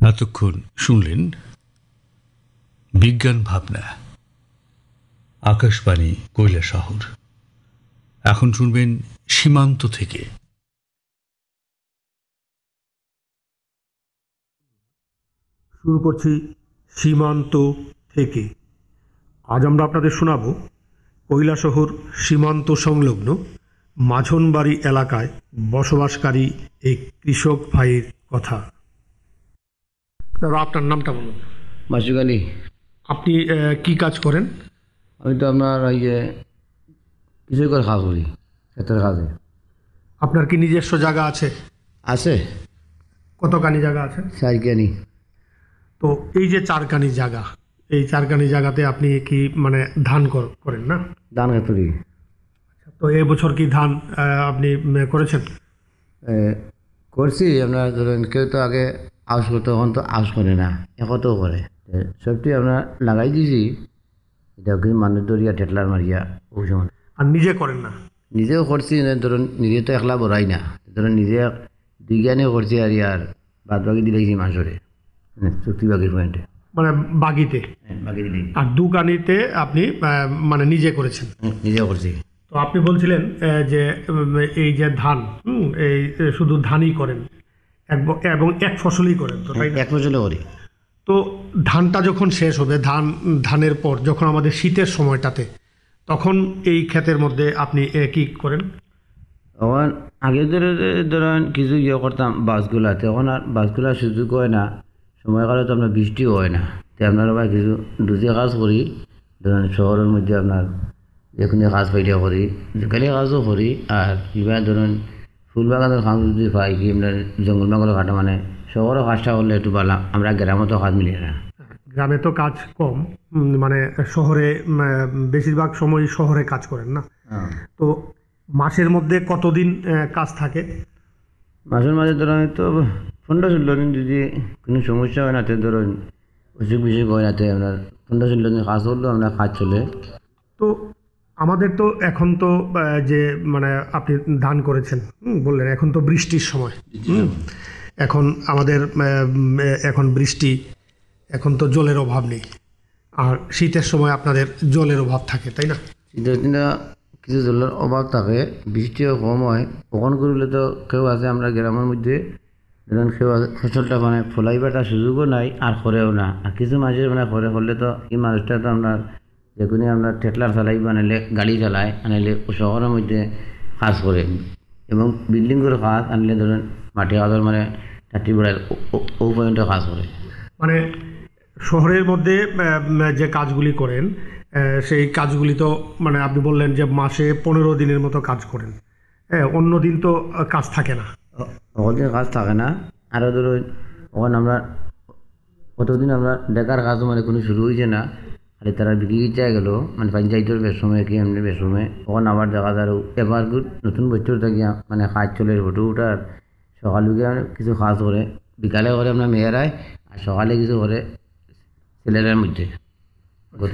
এতক্ষণ শুনলেন বিজ্ঞান ভাবনা, আকাশবাণী কৈলাসহর। এখন শুনবেন সীমান্ত থেকে। শুরু করছি সীমান্ত থেকে। আজ আমরা আপনাদের শোনাব কৈলাসহর সীমান্ত সংলগ্ন মাঝনবাড়ি এলাকায় বসবাসকারী এক কৃষক ভাইয়ের কথা। দাদা, আপনার নামটা বলুন। মাসুক আলী। আপনি কি কাজ করেন? আমি তো আপনার ওই যে কৃষকের কাজ করি, ক্ষেতের কাজে। আপনার কি নিজস্ব জায়গা আছে? আছে, কতখানি জায়গা আছে? 4 কানি। তো এই যে 4 কানি জায়গা, এই 4 কানি জায়গাতে আপনি কি মানে ধান করেন না? ধান ক্ষেত করি। তো এই বছর কি ধান আপনি করেছেন? করছি। আপনার ধরেন কেউ তো আগে আউশ করতো, এখন তো আউশ করে না, একতেও করে। সবটি আপনার লাগাই দিয়েছি। এটা কি মানুষ ধরিয়া টেটলার মারিয়া ওই সময়। আর নিজে করেন না? নিজেও করছি, ধরুন নিজে তো একলা বড়াই না, ধরুন নিজে 2 কানি করছি আর ইয়ার বাদ বাকি দিলেছি মানুষরে, চুক্তি বাকির পয়েন্টে, মানে বাগিতে বাকি দিলেই। আর 2 কানিতে আপনি মানে নিজে করেছেন? নিজেও করছি। তো আপনি বলছিলেন যে এই যে ধান, এই শুধু ধানই করেন এবং এক ফসলই করেন, তো তাই না? এক ফসলে করি। তো ধানটা যখন শেষ হবে, ধানের পর যখন আমাদের শীতের সময়টাতে, তখন এই ক্ষেতের মধ্যে আপনি কি করেন? তখন আগে ধরেন কিছু ইয়ে করতাম বাসগুলাতে, তখন আর বাসগুলার সুযোগ হয় না, সময়কালে তো আপনার বৃষ্টিও হয় না। তো আপনার আবার কিছু দুজে কাজ করি, ধরেন শহরের মধ্যে আপনার যেখানে কাজ পাইলে করি, যেখানে কাজও করি। আর কিবা ধরুন ফুল বাগানের কাজ যদি পাই, কি আপনার জঙ্গল বাগানের কাটা, মানে শহরের কাজটা করলে একটু ভালো, আমরা গ্রামে তো কাজ মিলে না। গ্রামে তো কাজ কম, মানে শহরে বেশিরভাগ সময় শহরে কাজ করেন না? তো মাসের মধ্যে কতদিন কাজ থাকে? মাঝে মাঝে ধরুন তো 15-16 দিন, যদি কোনো সমস্যা হয় না, তো ধরুন অসুখ বিসুখ হয় না, তো আপনার 15-16 দিন কাজ করলেও আপনার কাজ চলে। তো আমাদের তো এখন তো যে মানে আপনি ধান করেছেন, বললেন এখন তো বৃষ্টির সময়। এখন আমাদের এখন বৃষ্টি, এখন তো জলের অভাব নেই। আর শীতের সময় আপনাদের জলের অভাব থাকে, তাই না? শীতের দিনে কিছু জলের অভাব থাকে, বৃষ্টিও কম হয়। কখন করলে তো কেউ আছে আমরা গ্রামের মধ্যে, ধরুন কেউ ফসলটা মানে ফলাইবার তার সুযোগও নাই, আর করেও না। আর কিছু মানুষের মানে করলে তো এই মানুষটা তো আপনার যেখানে আপনার টেটলার চালাই, বানাইলে গাড়ি চালায়, আনাইলে শহরের মধ্যে কাজ করে, এবং বিল্ডিং করে কাজ আনলে ধরুন মাটি কাজের মানে টাটি বেড়ায় ও পর্যন্ত কাজ করে। মানে শহরের মধ্যে যে কাজগুলি করেন, সেই কাজগুলি তো মানে আপনি বললেন যে মাসে 15 দিনের মতো কাজ করেন। হ্যাঁ, অন্য দিন তো কাজ থাকে না। ওদিন কাজ থাকে না। আরও ধরুন ওখানে আমরা কতদিন আমরা বেকার কাজও মানে কোনো শুরু হয়েছে না, খালি তারা বিক্রি চাই গেল, মানে পঞ্চায়েতের বেসময় কি এমনি বেসময়, তখন আবার দেখা যায় এবার নতুন বছর থেকে মানে কাজ চলে ফটো উঠার। সকাল বিকালে কিছু কাজ করে, বিকালে করে আমরা মেয়েরাই, আর সকালে কিছু করে ছেলেরার মধ্যে। গত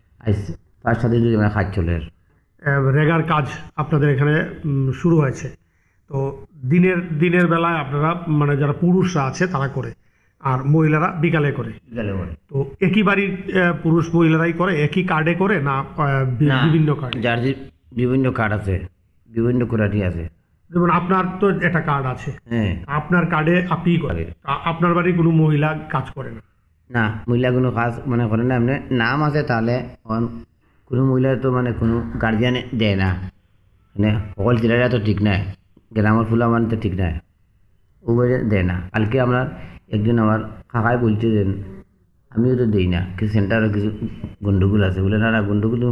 5-7 দিন ধরে মানে কাজ চলে। রেগার কাজ আপনাদের এখানে শুরু হয়েছে। তো দিনের বেলায় আপনারা মানে যারা পুরুষরা আছে তারা করে, আর মহিলারা বিকালে করে। তো একই বাড়ির পুরুষ মহিলারাই করে, একই কার্ডে করে না বিভিন্ন কার্ডে? যার যে বিভিন্ন কার্ড আছে, বিভিন্ন কোয়ালিটি আছে। যেমন আপনার তো একটা কার্ড আছে, হ্যাঁ, আপনার কার্ডে আপনিই করে, আপনার বাড়ির কোনো মহিলা কাজ করে না? না, মহিলা কোনো কাজ মানে করে না। এমনি নাম আছে, তাহলে কোনো মহিলা তো মানে কোনো গার্জিয়ানে দেয় না, মানে সকল জেলারা তো ঠিক নাই, গ্রামের ফুলা মানে তো ঠিক নাই, ও দেয় না। কালকে আমার একজন আমার কাকাই বলছে যে আমিও তো দিই না, কিছু সেন্টারে কিছু গন্ডগোল আছে বলে। না, গন্ডগোল